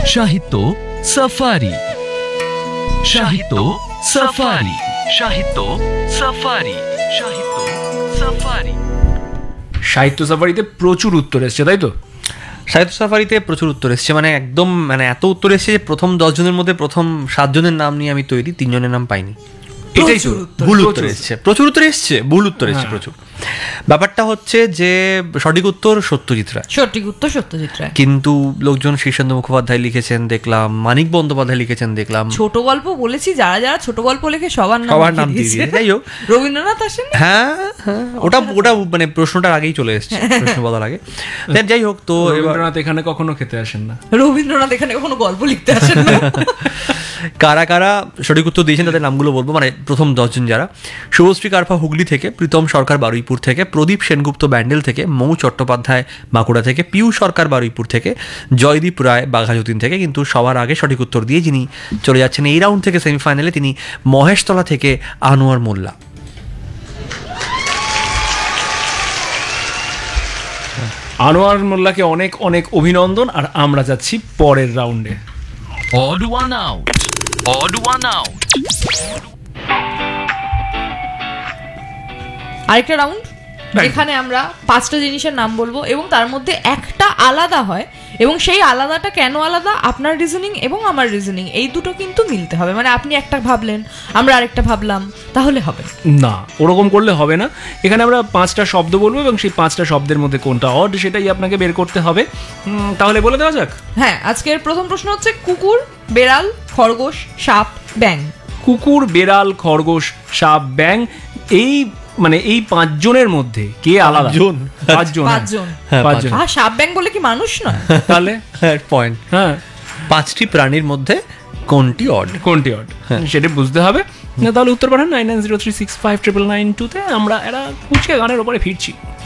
সাহিত্য সাফারি, সাহিত্য সাফারি, সাহিত্য সাফারি, সাহিত্য সাফারি। সাহিত্য সাফারিতে প্রচুর উত্তর এসছে, তাই তো? সাহিত্য সাফারিতে প্রচুর উত্তর এসছে, মানে একদম মানে এত উত্তর এসছে যে প্রথম 10 জনের মধ্যে প্রথম 7 জনের নাম নিয়ে আমি তৈরি, 3 জনের নাম পাইনি। এটাই তো ভুল উত্তর এসছে, প্রচুর উত্তর এসছে, ভুল উত্তর এসছে প্রচুর। ব্যাপারটা হচ্ছে যে সঠিক উত্তর সত্যজিৎ রায়, সঠিক উত্তর সত্যজিৎ রায়। কিন্তু লোকজন শীর্ষেন্দু মুখোপাধ্যায় লিখেছেন দেখলাম, মানিক বন্দ্যোপাধ্যায় লিখেছেন দেখলাম। ছোট গল্প বলেছি, যারা যারা ছোট গল্প লেখে সবার নাম দিয়ে, যাই হোক রবীন্দ্রনাথ আসেন। হ্যাঁ, ওটা মানে প্রশ্নটার আগেই চলে এসছে, প্রশ্ন বলার আগে। যাই হোক, তো রবীন্দ্রনাথ এখানে কখনো খেতে আসেন না, রবীন্দ্রনাথ এখানে কখনো গল্প লিখতে আসেন না। কারা কারা সঠিক উত্তর দিয়েছেন তাদের নামগুলো বলবো, মানে প্রথম 10 জন যারা: শুভশ্রী কারফা হুগলি থেকে, প্রীতম সরকার বারুইপুর থেকে, প্রদীপ সেনগুপ্ত ব্যান্ডেল থেকে, মৌ চট্টোপাধ্যায় বাঁকুড়া থেকে, পিউ সরকার বারুইপুর থেকে, জয়দীপ রায় বাঘাযতীন থেকে। কিন্তু সবার আগে সঠিক উত্তর দিয়ে যিনি চলে যাচ্ছেন এই রাউন্ড থেকে সেমিফাইনালে, তিনি মহেশতলা থেকে আনোয়ার মোল্লা। আনোয়ার মোল্লাকে অনেক অনেক অভিনন্দন। আর আমরা যাচ্ছি পরের রাউন্ডে। Odd one out, odd one out. আরেকটা রাউন্ড, এখানে আমরা 5টা জিনিসের নাম বলবো এবং তার মধ্যে একটা আলাদা হয়, এবং সেই আলাদাটা কেন আলাদা, আপনার রিজনিং এবং আমার রিজনিং এই দুটো কিন্তু মিলতে হবে। মানে আপনি একটা ভাবলেন, আমরা আরেকটা ভাবলাম, তাহলে হবে না, ওরকম করলে হবে না। এখানে আমরা 5টা শব্দ বলবো এবং সেই 5টা শব্দের মধ্যে কোনটা অড সেটাই আপনাকে বের করতে হবে। তাহলে বলে দেওয়া যাক। হ্যাঁ, আজকের প্রথম প্রশ্ন হচ্ছে কুকুর, বেড়াল, খরগোশ, সাপ, ব্যাঙ। কুকুর, বেড়াল, খরগোশ, সাপ, ব্যাঙ, এই মানে এই 5 জনের মধ্যে কে আলাদা? 5 জন। আর সাপ ব্যাঙ বলে কি মানুষ নয়? তাহলে পয়েন্ট। হ্যাঁ, 5টি প্রাণীর মধ্যে কোনটি অড, কোনটি অড সেটা বুঝতে হবে। তাহলে উত্তর পাঠান 9903659992 তে। আমরা একটা কুচকে গানের ওপরে ফিরছি।